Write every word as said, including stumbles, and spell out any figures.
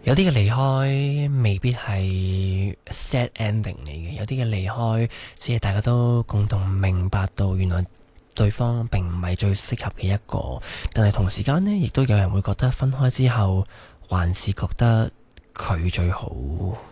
有啲嘅離開未必係 sad ending 嚟嘅，有啲嘅離開只係大家都共同明白到原來對方並唔係最適合嘅一個，但係同時間呢，亦都有人會覺得分開之後還是覺得佢最好。